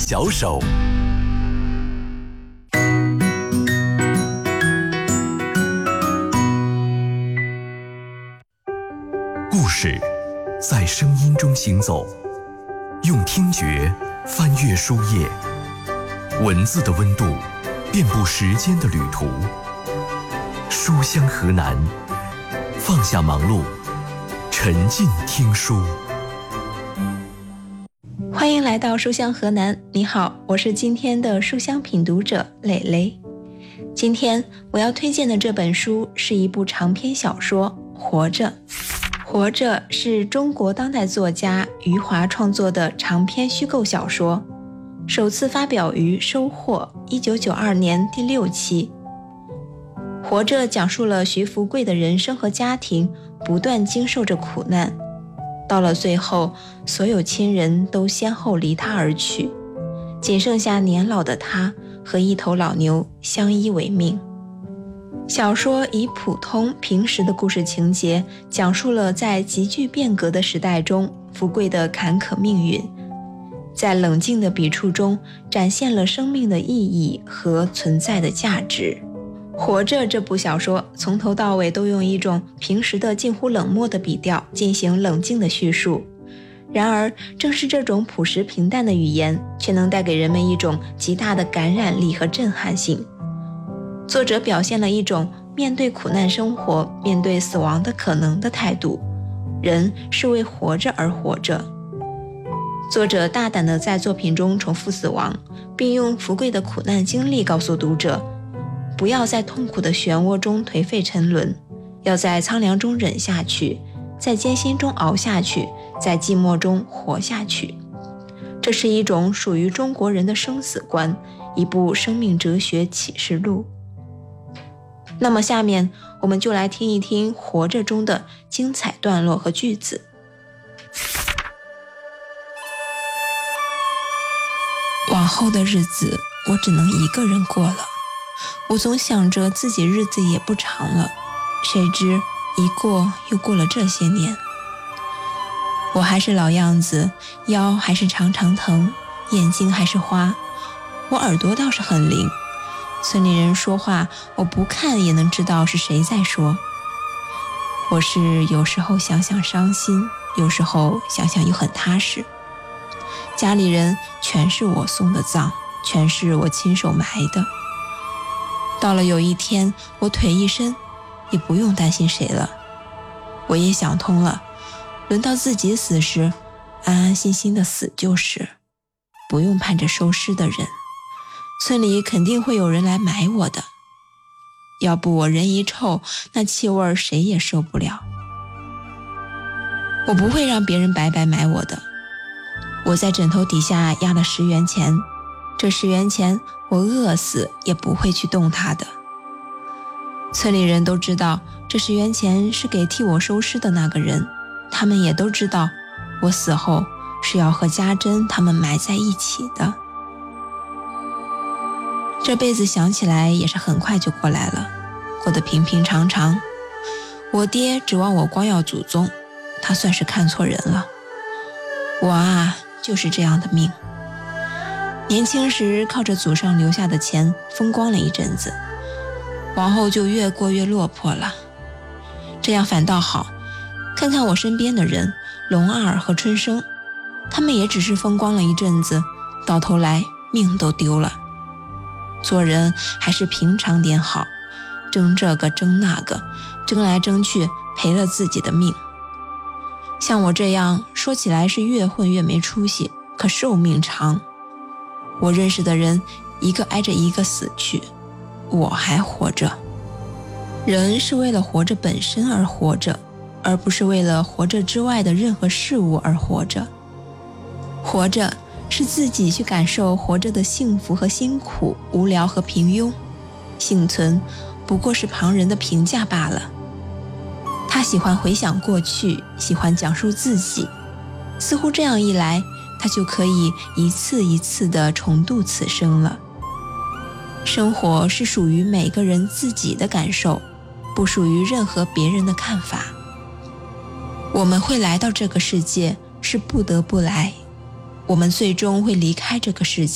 小手。故事在声音中行走，用听觉翻阅书页，文字的温度遍布时间的旅途。书香河南，放下忙碌，沉浸听书。 欢迎来到书香河南，你好，我是今天的书香品读者蕾蕾。今天我要推荐的这本书是一部长篇小说《活着》。活着是中国当代作家余华创作的长篇虚构小说，首次发表于收获1992年第6期。活着讲述了徐福贵的人生和家庭不断经受着苦难，到了最后，所有亲人都先后离他而去，仅剩下年老的他和一头老牛相依为命。小说以普通平实的故事情节，讲述了在急剧变革的时代中福贵的坎坷命运，在冷静的笔触中展现了生命的意义和存在的价值。活着这部小说从头到尾都用一种平实的近乎冷漠的笔调进行冷静的叙述，然而正是这种朴实平淡的语言，却能带给人们一种极大的感染力和震撼性。作者表现了一种面对苦难生活、面对死亡的可能的态度，人是为活着而活着。作者大胆地在作品中重复死亡，并用福贵的苦难经历告诉读者，不要在痛苦的漩涡中颓废沉沦，要在苍凉中忍下去，在艰辛中熬下去，在寂寞中活下去。这是一种属于中国人的生死观，一部生命哲学启示录。那么下面我们就来听一听《活着》中的精彩段落和句子。往后的日子，我只能一个人过了。我总想着自己日子也不长了，谁知一过又过了这些年。我还是老样子，腰还是常常疼，眼睛还是花，我耳朵倒是很灵。村里人说话，我不看也能知道是谁在说。我是有时候想想伤心，有时候想想又很踏实。家里人全是我送的葬，全是我亲手埋的。到了有一天，我腿一伸，也不用担心谁了。我也想通了，轮到自己死时，安安心心的死就是，不用盼着收尸的人。村里肯定会有人来埋我的，要不我人一臭，那气味谁也受不了。我不会让别人白白埋我的。我在枕头底下压了10元钱，这10元钱我饿死也不会去动它的。村里人都知道这10元钱是给替我收尸的那个人，他们也都知道我死后是要和家珍他们埋在一起的。这辈子想起来也是很快就过来了，过得平平常常。我爹指望我光耀祖宗，他算是看错人了。我啊，就是这样的命。年轻时靠着祖上留下的钱风光了一阵子，往后就越过越落魄了。这样反倒好，看看我身边的人，龙二和春生，他们也只是风光了一阵子，到头来命都丢了。做人还是平常点好，争这个争那个，争来争去赔了自己的命。像我这样说起来是越混越没出息，可寿命长。我认识的人一个挨着一个死去，我还活着。人是为了活着本身而活着，而不是为了活着之外的任何事物而活着。活着是自己去感受活着的幸福和辛苦，无聊和平庸。幸存不过是旁人的评价罢了。他喜欢回想过去，喜欢讲述自己，似乎这样一来，他就可以一次一次地重度此生了。生活是属于每个人自己的感受，不属于任何别人的看法。我们会来到这个世界，是不得不来，我们最终会离开这个世界。